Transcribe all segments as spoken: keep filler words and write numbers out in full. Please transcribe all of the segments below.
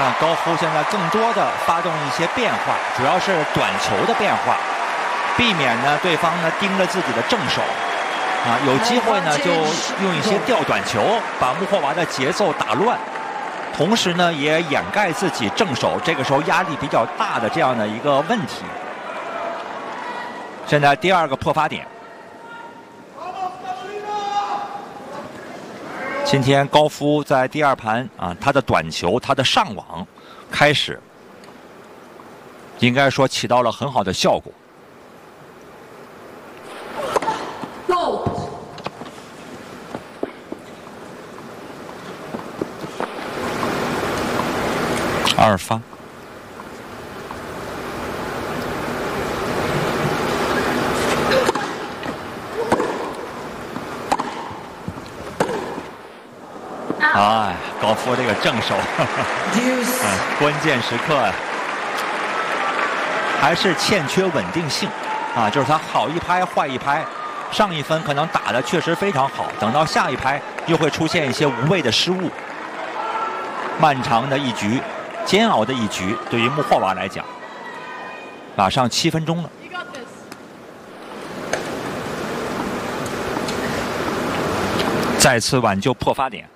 啊，高夫现在更多的发动一些变化，主要是短球的变化，避免呢对方呢盯着自己的正手，啊，有机会呢就用一些吊短球把穆霍娃的节奏打乱，同时呢也掩盖自己正手这个时候压力比较大的这样的一个问题。现在第二个破发点。今天高夫在第二盘啊，他的短球，他的上网开始，应该说起到了很好的效果。二发。哎，高夫这个正手，嗯，关键时刻还是欠缺稳定性啊，就是他好一拍坏一拍，上一分可能打的确实非常好，等到下一拍又会出现一些无谓的失误。漫长的一局，煎熬的一局，对于穆霍娃来讲，马上七分钟了。再次挽救破发点。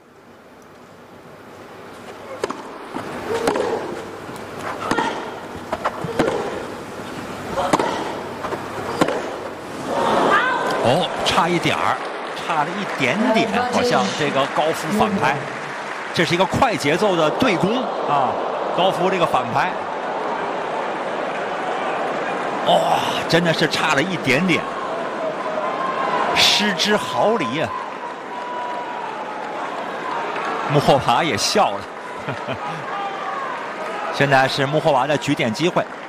哦，差一点儿，差了一点点，好像这个高夫反拍，这是一个快节奏的对攻啊！高夫这个反拍，哇、哦，真的是差了一点点，失之毫厘啊！穆霍娃也笑了，现在是穆霍娃的举点机会。